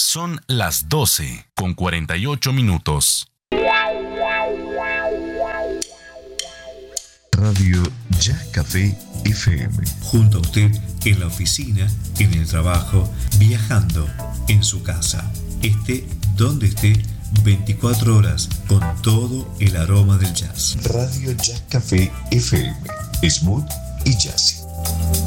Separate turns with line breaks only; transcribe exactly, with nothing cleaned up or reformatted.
Son las doce con cuarenta y ocho minutos.
Radio Jazz Café F M.
Junto a usted en la oficina, en el trabajo, viajando, en su casa. Esté donde esté, veinticuatro horas con todo el aroma del jazz.
Radio Jazz Café F M. Smooth y jazzy.